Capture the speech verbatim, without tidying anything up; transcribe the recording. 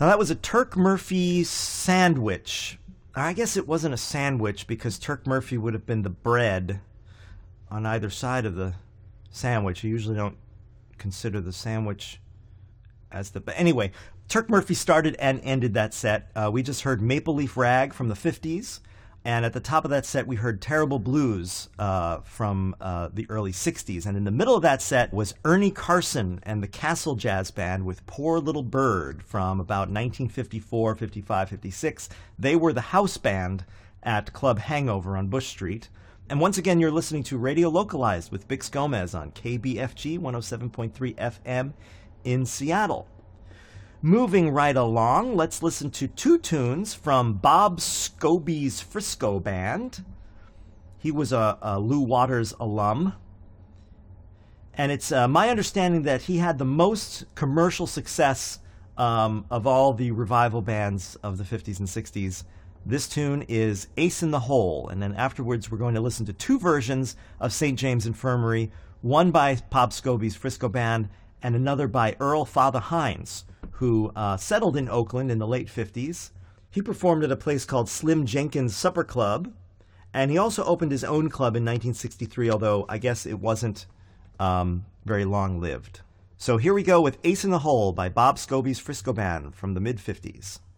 Now, that was a Turk Murphy sandwich. I guess it wasn't a sandwich because Turk Murphy would have been the bread on either side of the sandwich. You usually don't consider the sandwich as the... But anyway, Turk Murphy started and ended that set. Uh, we just heard Maple Leaf Rag from the fifties. And at the top of that set, we heard Terrible Blues uh, from uh, the early sixties. And in the middle of that set was Ernie Carson and the Castle Jazz Band with Poor Little Bird from about nineteen fifty-four, fifty-five, fifty-six. They were the house band at Club Hangover on Bush Street. And once again, you're listening to Radio Localized with Bix Gomez on K B F G one oh seven point three F M in Seattle. Moving right along, let's listen to two tunes from Bob Scobie's Frisco Band. He was a, a Lou Waters alum. And it's uh, my understanding that he had the most commercial success um, of all the revival bands of the fifties and sixties. This tune is Ace in the Hole. And then afterwards, we're going to listen to two versions of Saint James Infirmary, one by Bob Scobie's Frisco Band and another by Earl Father Hines, who uh, settled in Oakland in the late fifties. He performed at a place called Slim Jenkins Supper Club, and he also opened his own club in nineteen sixty-three, although I guess it wasn't um, very long-lived. So here we go with Ace in the Hole by Bob Scobie's Frisco Band from the mid-fifties.